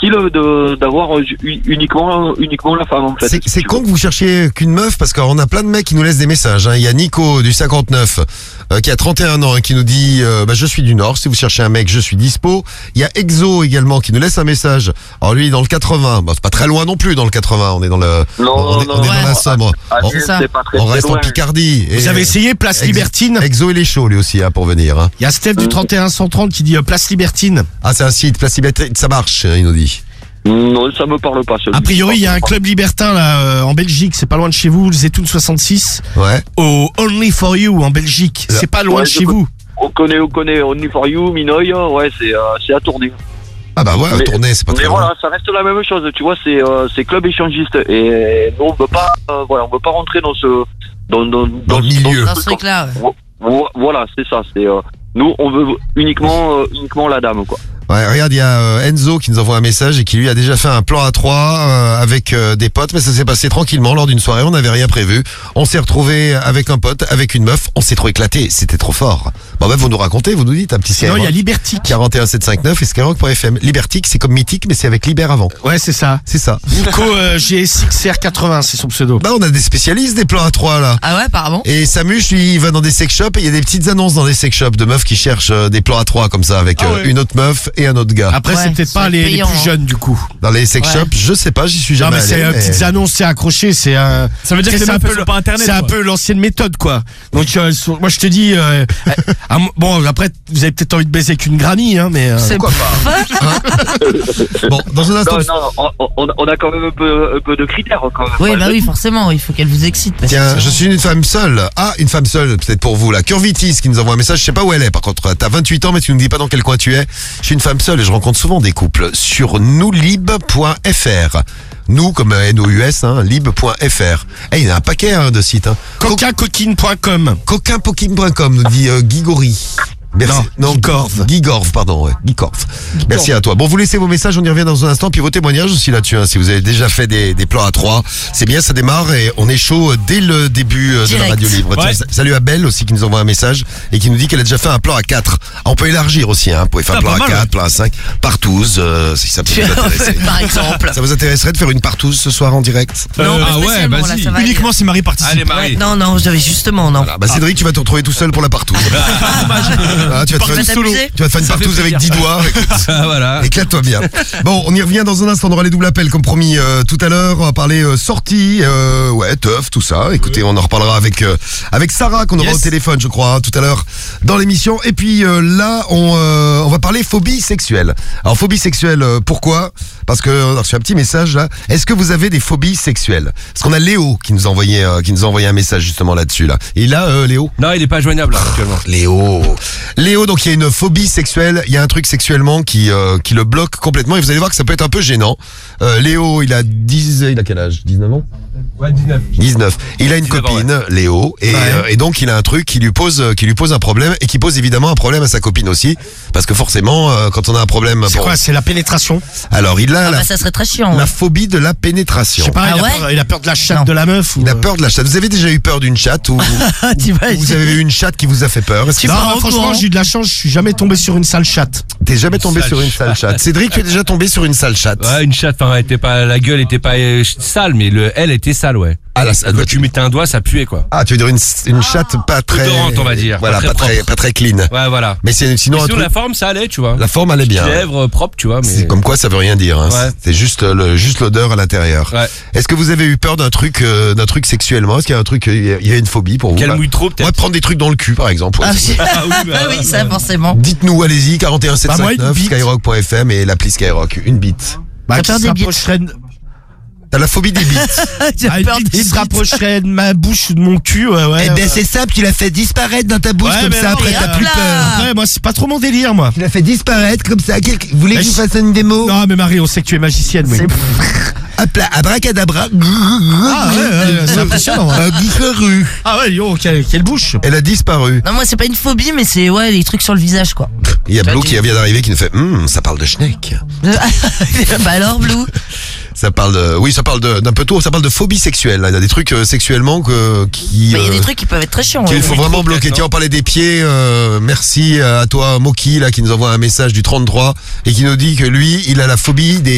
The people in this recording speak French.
difficile d'avoir uniquement la femme en fait. C'est con que vous cherchiez qu'une meuf parce qu'on a plein de mecs qui nous laissent des messages. Hein. Il y a Nico du 59 qui a 31 ans et qui nous dit je suis du Nord. Si vous cherchez un mec, je suis dispo. Il y a Exo également qui nous laisse un message. Alors lui dans le 80. Bon, c'est pas très loin non plus dans le 80. On est dans le. On est dans la Somme. On reste en Picardie. Vous avez essayé Place Libertine? Exo il est chaud lui aussi pour venir. Hein. Il y a Steph du 31-130 qui dit Place Libertine. Ah c'est un site Place Libertine, ça marche. Il nous dit. Non, ça me parle pas. A priori, il y a un club libertin là en Belgique, c'est pas loin de chez vous, le Zetoun 66. Ouais. Au Only for You en Belgique, c'est pas loin de chez vous. On connaît Only for You, Minoy, ouais, c'est à tourner. Ah bah ouais, à tourner, c'est pas très loin. Mais voilà, ça reste la même chose, tu vois, c'est club échangiste et nous on veut pas rentrer dans le milieu. Dans ce truc-là. Voilà, c'est ça, nous on veut uniquement la dame quoi. Ouais, regarde, il y a Enzo qui nous envoie un message et qui lui a déjà fait un plan à 3 avec des potes, mais ça s'est passé tranquillement lors d'une soirée, on n'avait rien prévu. On s'est retrouvé avec un pote, avec une meuf, on s'est trop éclaté, c'était trop fort. Bon bah vous nous racontez, vous nous dites un petit Skyrock. Non, il y a Libertic 41759 et Skyrock.fm. Libertic, c'est comme mythique mais c'est avec Liber avant. Ouais, c'est ça. C'est ça. Nico GSXR80, c'est son pseudo. Bah on a des spécialistes des plans à 3 là. Ah ouais, apparemment. Et Samuche lui il va dans des sex shops et il y a des petites annonces dans des sex shops de meufs qui cherchent des plans à 3 comme ça avec une autre meuf et un autre gars. Après c'est peut-être pas les plus jeunes du coup. Dans les sex shops, je sais pas, j'y suis jamais allé. Non mais c'est petites annonces, c'est accroché, c'est un. Ça veut dire que c'est un peu pas internet. C'est un peu l'ancienne méthode quoi. Donc moi je te dis bon après vous avez peut-être envie de baiser avec une granny hein mais pourquoi pas. Bon, dans un instant. On a quand même un peu de critères quand même. Oui, bah oui, forcément, il faut qu'elle vous excite. Tiens, je suis une femme seule. Ah, une femme seule, peut-être pour vous là. Curvitis qui nous envoie un message, je sais pas où elle est. Par contre, t'as 28 ans mais tu nous dis pas dans quel coin tu es. Je suis une femme seule et je rencontre souvent des couples sur noulib.fr. Nous comme NOUS, hein, lib.fr. Il y a un paquet de sites. Hein. Coquincoquine.com. Coquincoquine.com nous dit Guigori. Merci. Non, Guigorv, pardon, ouais. Guigorv. Merci à toi. Bon, vous laissez vos messages, on y revient dans un instant, puis vos témoignages aussi là-dessus, hein. Si vous avez déjà fait des plans à 3, c'est bien, ça démarre et on est chaud dès le début de la radio libre. Ouais. Salut à Belle aussi qui nous envoie un message et qui nous dit qu'elle a déjà fait un plan à 4. On peut élargir aussi, hein. Vous pouvez faire un plan à 4, plan à 5, partouze, si ça peut vous intéresser. Par exemple. Ça vous intéresserait de faire une partouze ce soir en direct? Non, pas ah ouais, spécialement, là, vas-y. ça va Uniquement si Marie participe. Allez Marie. Non, j'avais justement, non. Voilà. Bah Cédric, tu vas te retrouver tout seul pour la partouze. Tu vas te faire une partouze avec 10 doigts. Voilà. Éclate-toi bien. Bon, on y revient dans un instant. On aura les doubles appels comme promis tout à l'heure. On va parler sortie, teuf, tout ça. Écoutez, on en reparlera avec Sarah qu'on aura au téléphone, je crois, tout à l'heure dans l'émission. Et puis là, on va parler phobie sexuelle. Alors phobie sexuelle, pourquoi? Parce que on a reçu un petit message là. Est-ce que vous avez des phobies sexuelles? Parce qu'on a Léo qui nous a envoyé un message justement là-dessus là. Et là, Léo. Non, il est pas joignable là, actuellement. Léo, donc il y a une phobie sexuelle, il y a un truc sexuellement qui le bloque complètement et vous allez voir que ça peut être un peu gênant. Léo, il a quel âge? 19 ans? Ouais, 19. Il a une copine, Léo, et donc il a un truc qui lui pose un problème et qui pose évidemment un problème à sa copine aussi, parce que forcément, quand on a un problème, c'est quoi? C'est la pénétration. Alors il a ça serait très chiant. La phobie de la pénétration. Je sais pas, il a peur de la chatte de la meuf. Il a peur de la chatte. Vous avez déjà eu peur d'une chatte ou vous avez eu une chatte qui vous a fait peur? Non, franchement, j'ai eu de la chance. Je suis jamais tombé sur une sale chatte. T'es jamais tombé sur une sale chatte? Cédric, tu es déjà tombé sur une sale chatte? Ouais, une chatte. Enfin, la gueule était pas sale, mais elle était sale, ouais. Ah là, quand tu mettais un doigt, ça puait quoi. Ah, tu veux dire une chatte pas très odorante, on va dire. Voilà, pas très clean. Ouais, voilà. Mais sinon la forme, ça allait, tu vois. La forme allait bien. Lèvres propres, tu vois. Mais c'est comme quoi ça veut rien dire. Hein. Ouais. C'est juste l'odeur à l'intérieur. Ouais. Est-ce que vous avez eu peur d'un truc sexuellement? Est-ce qu'il y a un truc, il y a une phobie pour vous? Quel mouille trop peut-être. On va prendre des trucs dans le cul, par exemple. Oui, ça forcément. Dites-nous, allez-y, 41759, Skyrock.fm et l'appli Skyrock. Une bite. T'as peur des bites? T'as la phobie des bites. Il se rapprocherait de ma bouche ou de mon cul, ouais. Eh ben c'est simple, tu l'as fait disparaître dans ta bouche comme ça, après t'as plus peur. Ouais, moi c'est pas trop mon délire, moi. Tu l'as fait disparaître comme ça. Vous voulez que je vous fasse une démo? Non mais Marie, on sait que tu es magicienne, oui. Hop là, abracadabra. Ah ouais, c'est impressionnant. Disparu. Ah ouais, yo, quelle bouche. Elle a disparu. Non, moi c'est pas une phobie, mais c'est les trucs sur le visage quoi. Il y a Blue qui vient d'arriver qui nous fait ça parle de schneck. Bah alors Blue. Ça parle d'un peu tout, ça parle de phobie sexuelle. Là. Il y a des trucs sexuellement il y a des trucs qui peuvent être très chiants. Il faut vraiment bloquer. Tiens, on parlait des pieds. Merci à toi, Moki, là, qui nous envoie un message du 33 et qui nous dit que lui, il a la phobie des